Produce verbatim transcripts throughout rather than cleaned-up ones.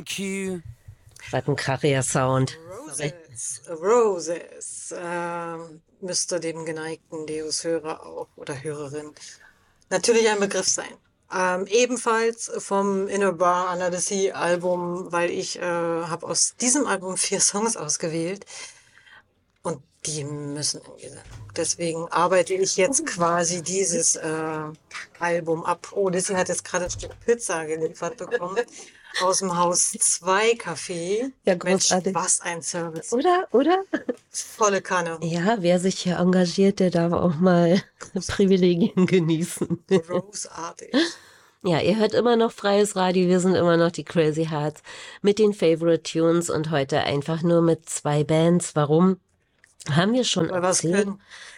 Thank you. Was ein krachiger Sound. Roses, Roses, ähm, müsste dem geneigten Deus-Hörer auch oder Hörerin natürlich ein Begriff sein. Ähm, ebenfalls vom Inner Bar Under the Sea Album, weil ich äh, habe aus diesem Album vier Songs ausgewählt und die müssen in die Sendung. Deswegen arbeite ich jetzt quasi dieses äh, Album ab. Oh, Lissy hat jetzt gerade ein Stück Pizza geliefert bekommen aus dem Haus zwei Café. Ja, Mensch, großartig. was ein Service. Oder, oder? Volle Kanne. Ja, wer sich hier engagiert, der darf auch mal Privilegien genießen. Großartig. Ja, ihr hört immer noch freies Radio, wir sind immer noch die Crazy Hearts mit den Favorite Tunes und heute einfach nur mit zwei Bands. Warum? Haben wir schon Weil wir es erzählt?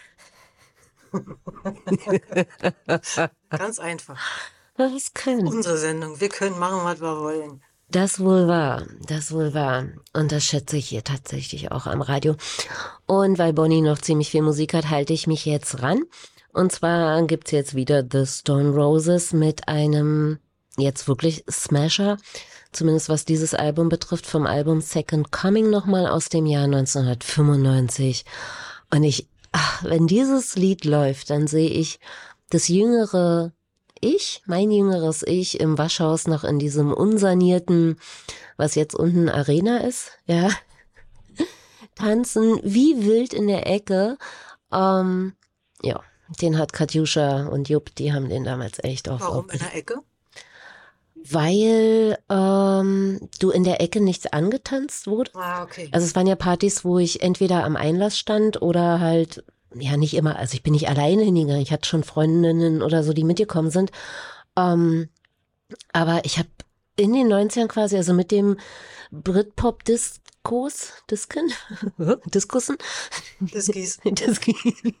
können. Ganz einfach. Was können? Unsere Sendung. Wir können machen, was wir wollen. Das wohl wahr, das wohl wahr. Und das schätze ich hier tatsächlich auch am Radio. Und weil Bonnie noch ziemlich viel Musik hat, halte ich mich jetzt ran. Und zwar gibt's jetzt wieder The Stone Roses mit einem jetzt wirklich Smasher, zumindest was dieses Album betrifft, vom Album Second Coming nochmal aus dem Jahr neunzehnhundertfünfundneunzig. Und ich, ach, wenn dieses Lied läuft, dann sehe ich das jüngere Ich, mein jüngeres Ich im Waschhaus noch in diesem unsanierten, was jetzt unten Arena ist, ja, tanzen wie wild in der Ecke. Ähm, ja, den hat Katjuscha und Jupp, die haben den damals echt auch. Warum in der Ecke? Weil ähm, du in der Ecke nichts angetanzt wurde. Ah, okay. Also es waren ja Partys, wo ich entweder am Einlass stand oder halt, ja nicht immer, also ich bin nicht alleine hingegangen, ich hatte schon Freundinnen oder so, die mitgekommen sind. Ähm, aber ich habe in den neunzigern quasi, also mit dem Britpop-Diskurs, Disken, Diskussen, Diskis. Diski.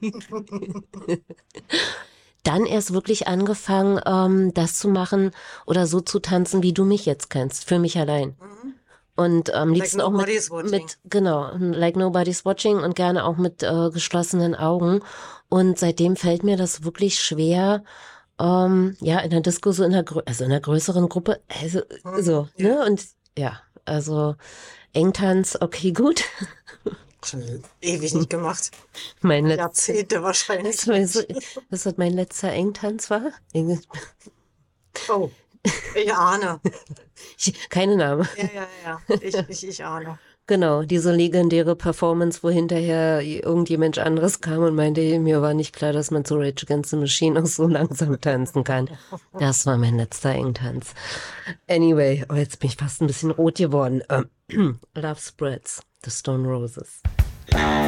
Dann erst wirklich angefangen, ähm, das zu machen oder so zu tanzen, wie du mich jetzt kennst, für mich allein. Mhm. Und am Like liebsten auch mit, nobody's watching. mit, genau, like nobody's watching und gerne auch mit äh, geschlossenen Augen. Und seitdem fällt mir das wirklich schwer, ähm, ja, in der Disco so in der, Grö- also in einer größeren Gruppe, also, Mhm, so, ja. ne, und ja, also Engtanz, okay, gut. Schon ewig nicht gemacht. Mein letzter, Jahrzehnte wahrscheinlich. das, war so, das hat mein letzter Engtanz war. Oh, ich ahne. Ich, keine Name. Ja, ja, ja. Ich, ich, ich ahne. Genau, diese legendäre Performance, wo hinterher irgendjemand anderes kam und meinte, mir war nicht klar, dass man zu Rage Against the Machine auch so langsam tanzen kann. Das war mein letzter Engtanz. Anyway, oh, jetzt bin ich fast ein bisschen rot geworden. Ähm, Love Spreads, The Stone Roses.